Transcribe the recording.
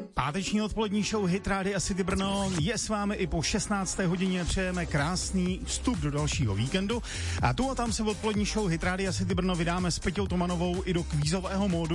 Páteční odpolední show Hit Rádia City Brno je s vámi i po 16. hodině. Přejeme krásný vstup do dalšího víkendu. A tu a tam se v odpolední show Hit Rádia City Brno vydáme s Peťou Tomanovou i do kvízového módu.